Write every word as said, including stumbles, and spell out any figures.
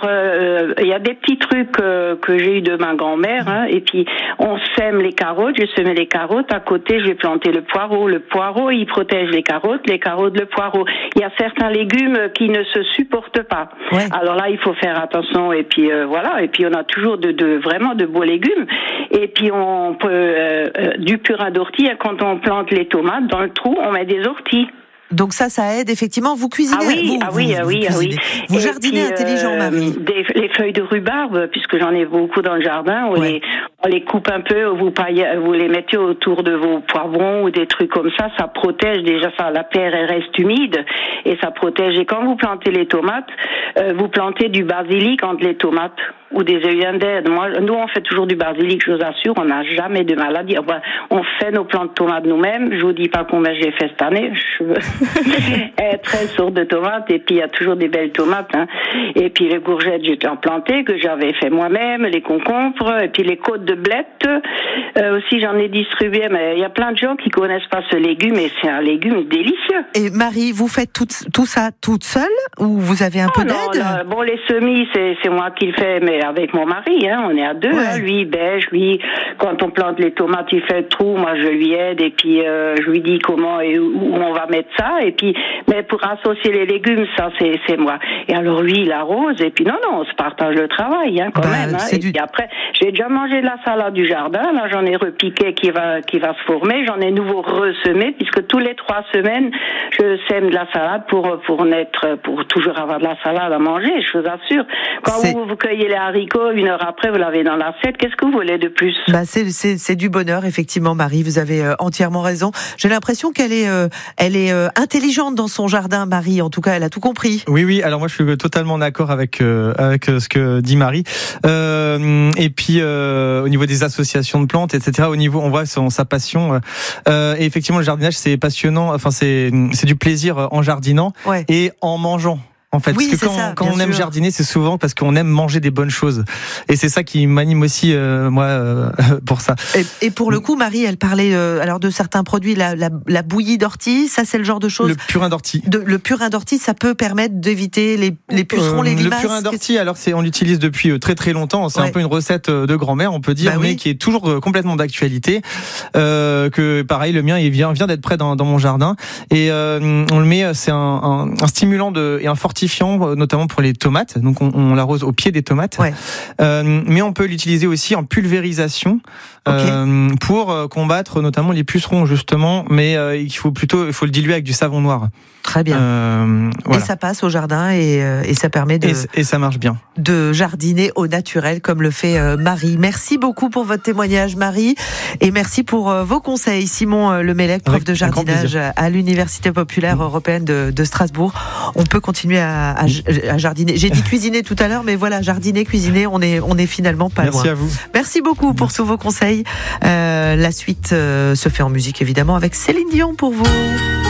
euh, il y a des petits trucs euh, que j'ai eu de ma grand-mère, hein, et puis on sème les carottes, je semais les carottes, à côté je vais planter le poireau. Le poireau, il protège les carottes, les carottes le poireau. Il y a certains légumes qui ne se supportent pas. Ouais. Alors là, il faut faire attention, et puis euh, voilà, et puis on a toujours de, de vraiment de beaux légumes. Et puis on peut euh, euh, du purin d'ortie, quand on plante les tomates dans le trou, on met des orties. Donc ça, ça aide effectivement. Vous cuisinez, ah oui, vous, ah oui, vous, ah oui, vous, ah oui. Vous jardinez puis, intelligent, euh, Marie. Des, les feuilles de rhubarbe, puisque j'en ai beaucoup dans le jardin, on, ouais. les, on les coupe un peu, vous, paillez, vous les mettez autour de vos poivrons ou des trucs comme ça, ça protège déjà ça. La terre elle reste humide et ça protège. Et quand vous plantez les tomates, euh, vous plantez du basilic entre les tomates ou des œillets d'aide. Moi, nous, on fait toujours du basilic, je vous assure, on n'a jamais de maladie. Enfin, on fait nos plants de tomates nous-mêmes. Je vous dis pas combien j'ai fait cette année. Je veux très sortes de tomates, et puis il y a toujours des belles tomates, hein. Et puis les courgettes, j'ai planté, que j'avais fait moi-même, les concombres, et puis les côtes de blettes, euh, aussi j'en ai distribué, mais il y a plein de gens qui connaissent pas ce légume, et c'est un légume délicieux. Et Marie, vous faites tout, tout ça toute seule, ou vous avez un oh, peu non, d'aide? Non, bon, les semis, c'est, c'est moi qui le fais, mais avec mon mari, hein, on est à deux, ouais. hein, lui, il bêche, lui, quand on plante les tomates, il fait le trou, moi je lui aide, et puis euh, je lui dis comment et où on va mettre ça, et puis, mais pour associer les légumes, ça c'est, c'est moi. Et alors lui, il arrose, et puis non, non, on se partage le travail, hein, quand bah, même. Hein. Et du... puis après, j'ai déjà mangé de la salade du jardin, là j'en ai repiqué qui va, qui va se former, j'en ai nouveau ressemé, puisque tous les trois semaines, je sème de la salade pour, pour naître, pour toujours avoir de la salade à manger, je vous assure. Quand vous, vous cueillez les haricots, une heure après, vous l'avez dans l'assiette, qu'est-ce que vous voulez de plus? Bah, c'est, c'est, c'est du bonheur, effectivement, Marie, vous avez euh, entièrement raison. J'ai l'impression qu'elle est, euh, elle est euh, intelligente dans son jardin, Marie, en tout cas, elle a tout compris. Oui, oui, alors moi je suis totalement d'accord avec, euh, avec ce que dit Marie. Euh, et puis, euh, au niveau des associations de plantes, et cetera, au niveau, on voit son, sa passion. Euh, et effectivement, le jardinage, c'est passionnant, enfin, c'est, c'est du plaisir en jardinant ouais. et en mangeant. En fait, oui, parce que quand, ça, quand on sûr. aime jardiner, c'est souvent parce qu'on aime manger des bonnes choses. Et c'est ça qui m'anime aussi, euh, moi, euh, pour ça. Et, et pour le coup, Marie, elle parlait euh, alors de certains produits, la, la, la bouillie d'ortie, ça c'est le genre de choses. Le purin d'ortie. De, le purin d'ortie, ça peut permettre d'éviter les, les pucerons, euh, les limaces. Le purin d'ortie, alors c'est, on l'utilise depuis très très longtemps. C'est ouais. un peu une recette de grand-mère, on peut dire, bah mais oui. qui est toujours complètement d'actualité. Euh, que pareil, le mien, il vient, vient d'être prêt dans, dans mon jardin. Et euh, on le met, c'est un, un, un stimulant de, et un fortifiant, notamment pour les tomates, donc on, on l'arrose au pied des tomates, ouais. euh, mais on peut l'utiliser aussi en pulvérisation okay. euh, pour combattre notamment les pucerons justement, mais euh, il faut plutôt, il faut le diluer avec du savon noir. Très bien. Euh, voilà. Et ça passe au jardin et, et ça permet de et, et ça marche bien de jardiner au naturel comme le fait euh, Marie. Merci beaucoup pour votre témoignage, Marie, et merci pour euh, vos conseils, Simon euh, Lemellec, prof avec, de jardinage à l'Université populaire européenne de, de Strasbourg. On peut continuer à, à, à jardiner. J'ai dit cuisiner tout à l'heure, mais voilà, jardiner, cuisiner, on est on est finalement pas merci loin. Merci à vous. Merci beaucoup pour tous vos conseils. Euh, la suite euh, se fait en musique évidemment avec Céline Dion pour vous.